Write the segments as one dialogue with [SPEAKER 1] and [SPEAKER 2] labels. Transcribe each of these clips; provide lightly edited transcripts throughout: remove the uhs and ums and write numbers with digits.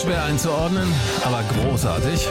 [SPEAKER 1] Schwer einzuordnen, aber großartig.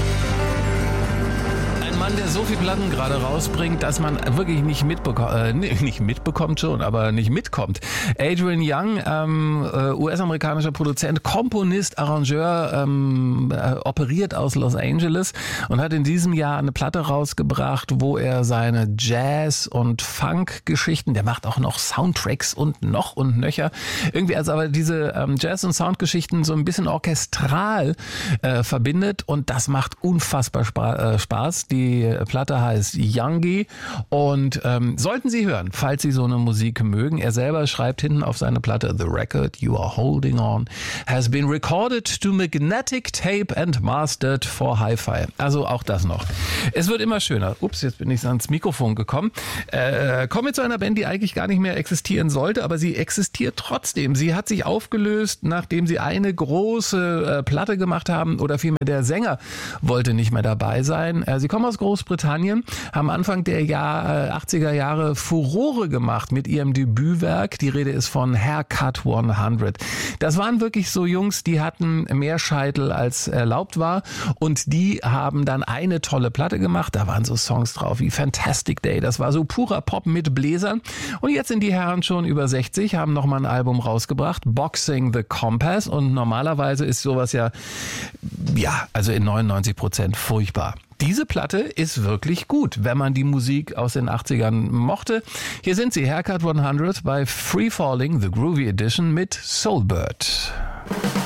[SPEAKER 1] Ein Mann, der so viel Platten gerade rausbringt, dass man wirklich nicht mitbekommt schon, aber nicht mitkommt. Adrian Young, US-amerikanischer Produzent, Komponist, Arrangeur, operiert aus Los Angeles und hat in diesem Jahr eine Platte rausgebracht, wo er seine Jazz- und Funk-Geschichten, der macht auch noch Soundtracks und noch und nöcher, irgendwie also aber diese Jazz- und Soundgeschichten so ein bisschen orchestral verbindet und das macht unfassbar Spaß. Die Platte heißt Youngie und sollten Sie hören, falls Sie so eine Musik mögen. Er selber schreibt hinten auf seine Platte: The record you are holding on has been recorded to magnetic tape and mastered for Hi-Fi. Also auch das noch. Es wird immer schöner. Ups, jetzt bin ich ans Mikrofon gekommen. Kommen wir zu einer Band, die eigentlich gar nicht mehr existieren sollte, aber sie existiert trotzdem. Sie hat sich aufgelöst, nachdem sie eine große Platte gemacht haben, oder vielmehr der Sänger wollte nicht mehr dabei sein. Sie kommen aus Großbritannien, haben Anfang der 80er Jahre Furore gemacht mit ihrem Debütwerk. Die Rede ist von Haircut 100. Das waren wirklich so Jungs, die hatten mehr Scheitel als erlaubt war und die haben dann eine tolle Platte gemacht. Da waren so Songs drauf wie Fantastic Day. Das war so purer Pop mit Bläsern. Und jetzt sind die Herren schon über 60, haben nochmal ein Album rausgebracht, Boxing the Compass. Und normalerweise ist sowas ja also in 99% furchtbar. Diese Platte ist wirklich gut, wenn man die Musik aus den 80ern mochte. Hier sind sie, Haircut 100 bei Free Falling, The Groovy Edition mit Soulbird.